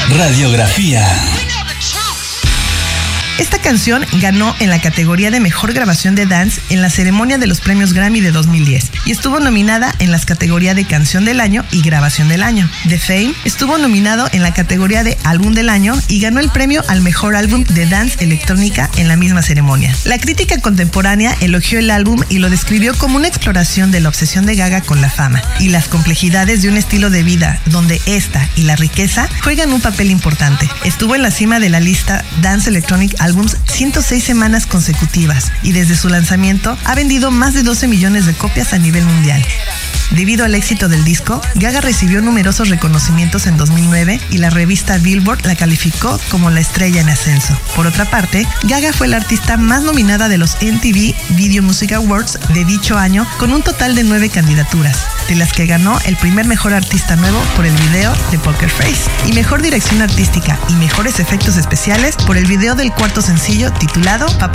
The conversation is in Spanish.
Radiografía. Esta canción ganó en la categoría de Mejor Grabación de Dance en la ceremonia de los premios Grammy de 2010 y estuvo nominada en las categorías de Canción del Año y Grabación del Año. The Fame estuvo nominado en la categoría de Álbum del Año y ganó el premio al Mejor Álbum de Dance Electrónica en la misma ceremonia. La crítica contemporánea elogió el álbum y lo describió como una exploración de la obsesión de Gaga con la fama y las complejidades de un estilo de vida donde esta y la riqueza juegan un papel importante. Estuvo en la cima de la lista Dance Electronic Albums 106 semanas consecutivas y desde su lanzamiento ha vendido más de 12 millones de copias a nivel mundial. Debido al éxito del disco, Gaga recibió numerosos reconocimientos en 2009 y la revista Billboard la calificó como la estrella en ascenso. Por otra parte, Gaga fue la artista más nominada de los MTV Video Music Awards de dicho año con un total de 9 candidaturas, de las que ganó el primer Mejor Artista Nuevo por el video de Poker Face y Mejor Dirección Artística y Mejores Efectos Especiales por el video del cuarto sencillo titulado Papá